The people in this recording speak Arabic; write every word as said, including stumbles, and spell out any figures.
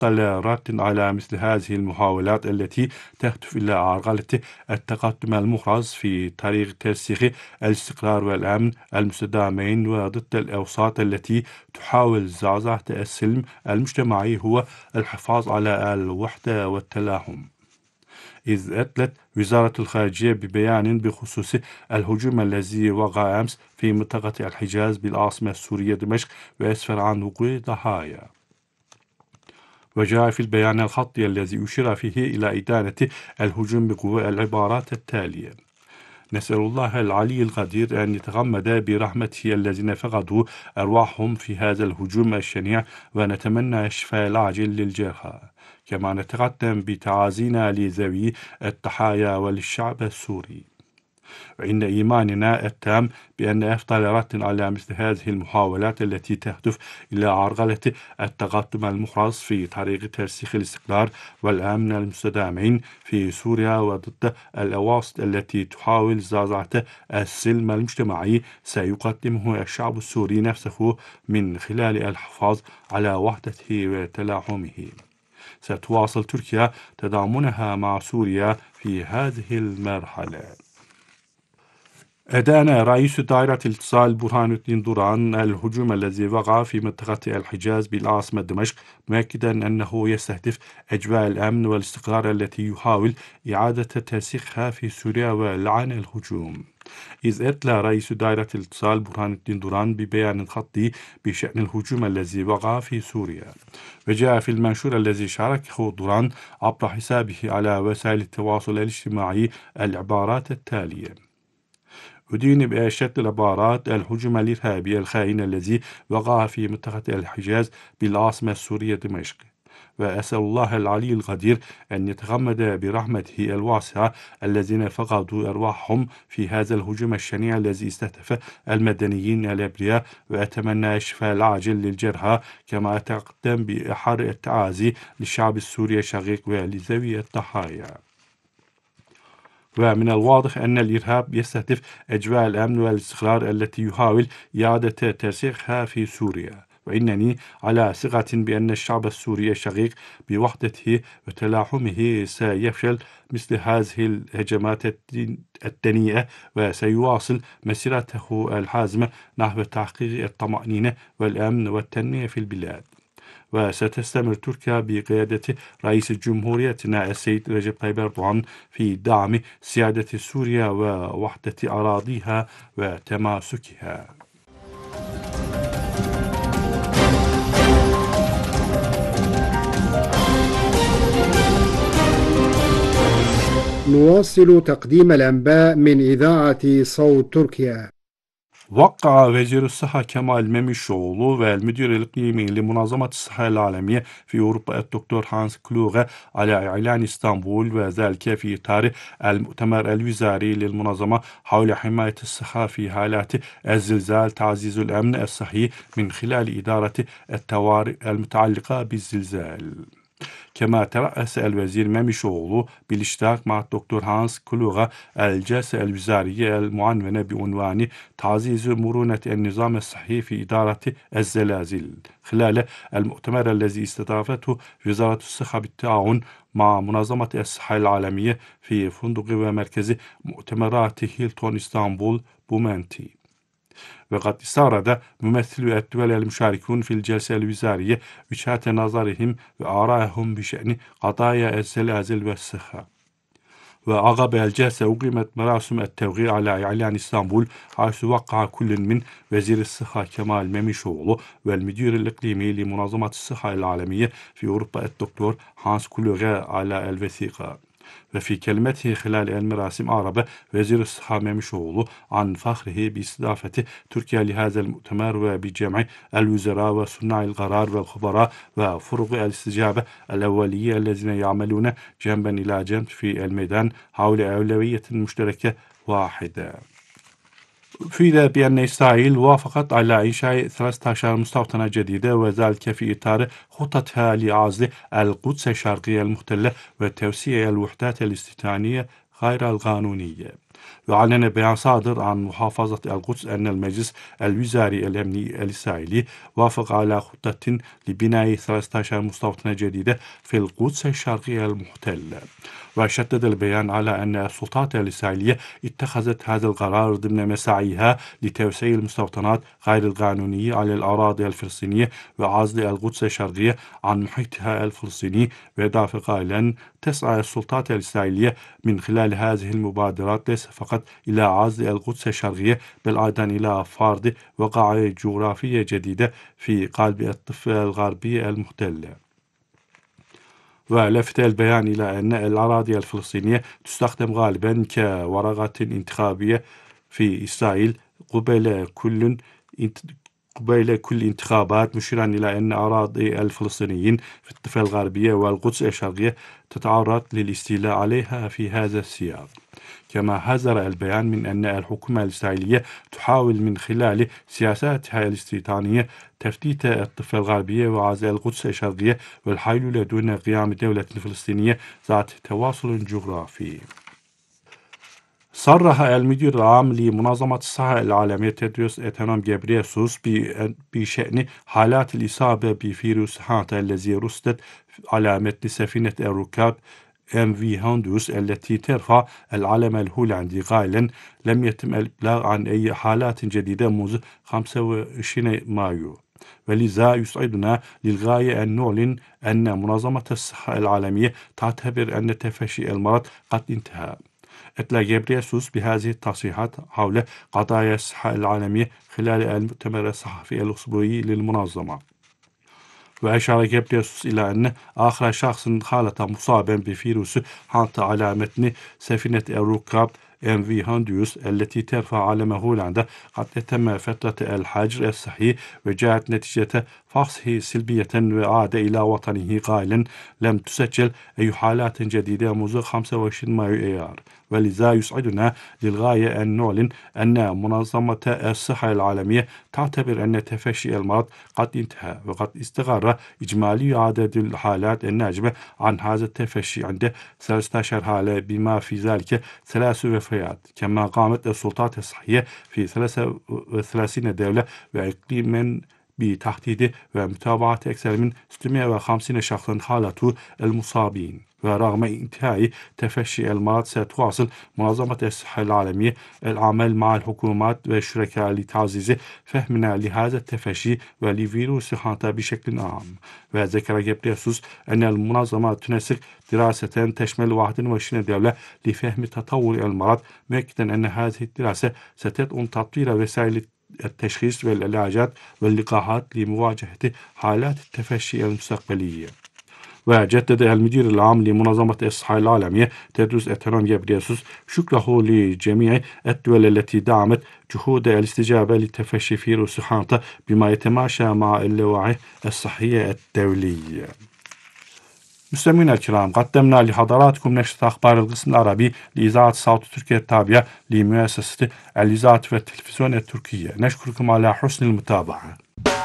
أفضل رد على مثل هذه المحاولات التي تهدف إلى عرقلة التقدم المحرز في طريق ترسيخ الاستقرار والأمن المستدامين وضد الأوساط التي تحاول زعزعة السلم المجتمعي هو الحفاظ على الوحدة والتلاحم. إذ أدلت وزارة الخارجية ببيان بخصوص الهجوم الذي وقع أمس في منطقة الحجاز بالعاصمة السورية دمشق وأسفر عن وقوع ضحايا. وجاء في البيان الخطي الذي أشير فيه إلى إدانة الهجوم بقوة العبارات التالية: نسأل الله العلي القدير أن يتغمد برحمته الذين فقدوا أرواحهم في هذا الهجوم الشنيع، ونتمنى الشفاء العاجل للجرحى، كما نتقدم بتعازينا لذوي الضحايا وللشعب السوري. وإن إيماننا التام بأن أفضل رد على مثل هذه المحاولات التي تهدف إلى عرقلة التقدم المحرز في طريق ترسيخ الاستقرار والأمن المستدامين في سوريا وضد الأواسط التي تحاول زعزعة السلم المجتمعي سيقدمه الشعب السوري نفسه من خلال الحفاظ على وحدته وتلاحمه. ستواصل تركيا تضامنها مع سوريا في هذه المرحلة. أدان رئيس دائرة الاتصال برهان الدين دوران الهجوم الذي وقع في منطقة الحجاز بالعاصمة دمشق، مؤكدا أنه يستهدف أجواء الأمن والاستقرار التي يحاول إعادة ترسيخها في سوريا، ولعن الهجوم. إذ أدلى رئيس دائرة الاتصال برهان الدين دوران ببيان خطي بشأن الهجوم الذي وقع في سوريا. وجاء في المنشور الذي شاركه دوران عبر حسابه على وسائل التواصل الاجتماعي العبارات التالية: أدين بأشد العبارات الهجوم الإرهابي الخائن الذي وقع في منطقة الحجاز بالعاصمة السورية دمشق، وأسأل الله العلي القدير أن يتغمد برحمته الواسعة الذين فقدوا أرواحهم في هذا الهجوم الشنيع الذي استهدف المدنيين الأبرياء، وأتمنى الشفاء العاجل للجرحى، كما أتقدم بأحر التعازي للشعب السوري الشقيق ولذوي الضحايا. ومن الواضح أن الإرهاب يستهدف أجواء الأمن والاستقرار التي يحاول إعادة ترسيخها في سوريا، وإنني على ثقة بأن الشعب السوري الشقيق بوحدته وتلاحمه سيفشل مثل هذه الهجمات الدنيئة، وسيواصل مسيرته الحازمة نحو تحقيق الطمأنينة والأمن والتنمية في البلاد. وستستمر تركيا بقيادة رئيس جمهوريتنا السيد رجب طيب أردوغان في دعم سيادة سوريا ووحدة أراضيها وتماسكها. نواصل تقديم الأنباء من إذاعة صوت تركيا. وقع وزير الصحة كمال ميميشوغلو والمدير الإقليمي لمنظمة الصحة العالمية في أوروبا الدكتور هانس كلوغ على إعلان اسطنبول، وذلك في إطار المؤتمر الوزاري للمنظمة حول حماية الصحة في حالات الزلزال، تعزيز الأمن الصحي من خلال إدارة الطوارئ المتعلقة بالزلزال. كما ترأس الوزير ميميشوغلو بالاشتراك مع الدكتور هانس كلوغ الجلسة الوزارية المعنونة بعنوان تعزيز مرونة النظام الصحي في إدارة الزلازل، خلال المؤتمر الذي استضافته وزارة الصحة بالتعاون مع منظمة الصحة العالمية في فندق ومركز مؤتمرات هيلتون اسطنبول بومنتي. وقد استعرض ممثلو الدول المشاركون في الجلسة الوزارية وجهات نظرهم وآرائهم بشأن قضايا الزلازل والصحة. وعقب الجلسة أقيمت مراسم التوقيع على إعلان اسطنبول، حيث وقع كل من وزير الصحة كمال ميميشوغلو والمدير الإقليمي لمنظمة الصحة العالمية في أوروبا الدكتور هانس كلوغ على الوثيقة. وفي كلمته خلال المراسم أعرب وزير الصحة ميميشوغلو عن فخره باستضافة تركيا لهذا المؤتمر، وبجمع الوزراء وصناع القرار والخبراء وفرق الاستجابة الأولية الذين يعملون جنبا إلى جنب في الميدان حول أولوية مشتركة واحدة. أفيد بأن إسرائيل وافقت على إنشاء ثلاثة عشر مستوطنة جديدة، وذلك في إطار خطتها لعزل القدس الشرقية المحتلة وتوسيع الوحدات الاستيطانية غير القانونية. وأعلن بيان صادر عن محافظة القدس أن المجلس الوزاري الأمني الإسرائيلي وافق على خطة لبناء ثلاثة عشر مستوطنة جديدة في القدس الشرقية المحتلة. وشدد البيان على أن السلطات الإسرائيلية اتخذت هذا القرار ضمن مساعيها لتوسيع المستوطنات غير القانونية على الأراضي الفلسطينية وعزل القدس الشرقية عن محيطها الفلسطيني. وأضاف قائلا: تسعى السلطات الإسرائيلية من خلال هذه المبادرات ليس فقط إلى عزل القدس الشرقية بل أيضا إلى فرض وقائع جغرافية جديدة في قلب الضفة الغربية المحتلة. ولفت البيان إلى أن الأراضي الفلسطينية تستخدم غالبا كورقة انتخابية في إسرائيل قبيل كل قبيل كل انتخابات، مشيرا إلى أن أراضي الفلسطينيين في الضفة الغربية والقدس الشرقية تتعرض للاستيلاء عليها في هذا السياق. كما حذر البيان من أن الحكومة الإسرائيلية تحاول من خلال سياساتها الاستيطانية تفتيت الضفة الغربية وعزل القدس الشرقية والحيلولة دون قيام دولة فلسطينية ذات تواصل جغرافي. صرح المدير العام لمنظمة الصحة العالمية تيدروس أدهانوم غيبرييسوس بشأن حالات الإصابة بفيروس هانتا الذي رصدت على متن سفينة الركاب إم في هوندوس التي ترفع العلم الهولندي، قائلا: لم يتم الإبلاغ عن أي حالات جديدة منذ خمسة وعشرين مايو، ولذا يسعدنا للغاية أن نعلن أن منظمة الصحة العالمية تعتبر أن تفشي المرض قد انتهى. أتلى غيبرييسوس بهذه التصريحات حول قضايا الصحة العالمية خلال المؤتمر الصحفي الأسبوعي للمنظمة. وأشار غيبرييسوس إلى أن آخر شخص خالط مصابا بفيروس هانتا على متن سفينة الركاب إم في هوندوس التي ترفع علم هولندا قد تم فترة الحجر الصحي، وجاءت نتيجة فحصه سلبية وعاد إلى وطنه، قائلا: لم تسجل أي حالات جديدة منذ خمسة وعشرين مايو أيار، ولذا يسعدنا للغاية أن نعلن أن منظمة الصحة العالمية تعتبر أن تفشي المرض قد انتهى، وقد استقر إجمالي عدد الحالات الناجمة عن هذا التفشي عند ثلاثة عشر حالة بما في ذلك ثلاث وفيات. كما قامت السلطات الصحية في ثلاثة وثلاثين دولة وإقليم بتحديد ومتابعة أكثر من ستمائة وخمسين شخصا خالطوا المصابين. ورغم انتهاء تفشي المرض ستواصل منظمة الصحة العالمية العمل مع الحكومات والشركاء لتعزيز فهمنا لهذا التفشي ولفيروس هانتا بشكل عام. وذكر غيبرييسوس أن المنظمة تنسق دراسة تشمل واحد وعشرين دولة لفهم تطور المرض، مؤكدا أن هذه الدراسة ستدعم تطوير وسائل التشخيص والعلاجات واللقاحات لمواجهة حالات التفشي المستقبلية. وجدد المدير العام لمنظمة الصحة العالمية تيدروس أدهانوم غيبرييسوس شكره لجميع الدول التي دعمت جهود الاستجابة لتفشي فيروس هانتا بما يتماشى مع اللوائح الصحية الدولية. مستمعينا الكرام، قدمنا لحضراتكم نشرة أخبار القسم العربي لإذاعة صوت تركيا التابعة لمؤسسة الإذاعة والتلفزيون التركية. نشكركم على حسن المتابعة.